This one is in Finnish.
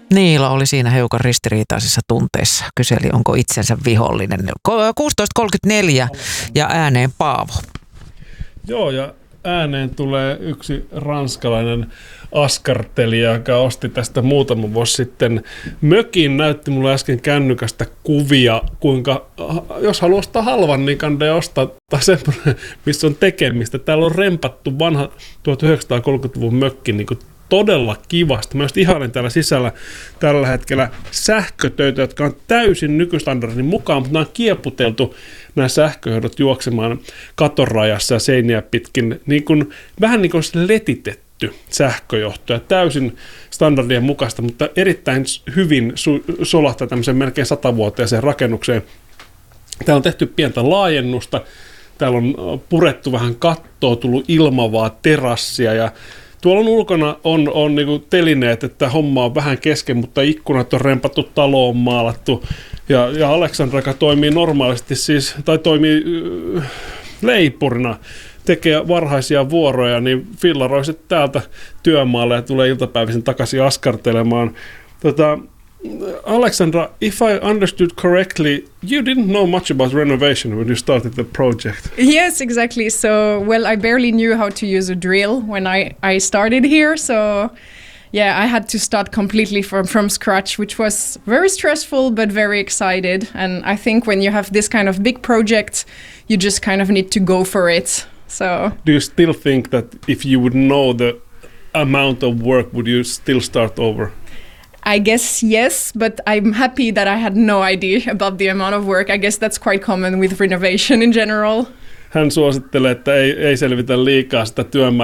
Niilo oli siinä hiukan ristiriitaisissa tunteissa. Kyseli, onko itsensä vihollinen. 16.34 ja ääneen Paavo. Joo, ja ääneen tulee yksi ranskalainen askartelija, joka osti tästä muutama vuosi sitten mökin. Näytti mulle äsken kännykästä kuvia, kuinka jos haluaa ostaa halvan, niin kannattaa ostaa semmoinen, missä on tekemistä. Täällä on rempattu vanha 1930-luvun mökki niin kuin todella kivasti. Mä just ihailen täällä sisällä tällä hetkellä sähkötöitä, jotka on täysin nykystandardin mukaan, mutta nämä on kieputeltu nämä sähköjohdot juoksemaan katorajassa ja seiniä pitkin, niin kuin, vähän niin kuin letitetty sähköjohto ja täysin standardien mukaista, mutta erittäin hyvin solahtaa tämmöiseen melkein 100-vuotiaaseen rakennukseen. Täällä on tehty pientä laajennusta, täällä on purettu vähän kattoa, tullut ilmavaa terassia ja tuolla on ulkona on niinku telineet, että homma on vähän kesken, mutta ikkunat on rempattu, talo on maalattu. Ja Aleksandra, joka toimii normaalisti siis, tai toimii leipurina, tekee varhaisia vuoroja, niin fillaroi sitten täältä työmaalle ja tulee iltapäivisin takaisin askartelemaan. Alexandra, if I understood correctly, you didn't know much about renovation when you started the project. Yes, exactly. So, well, I barely knew how to use a drill when I started here. So, yeah, I had to start completely from scratch, which was very stressful but very excited. And I think when you have this kind of big project, you just kind of need to go for it. So, do you still think that if you would know the amount of work, would you still start over? I guess yes, but I'm happy that I had no idea about the amount of work. I guess that's quite common with renovation in general. Hän suosittelee, että ei selvitä liikaa sitä työmäärää.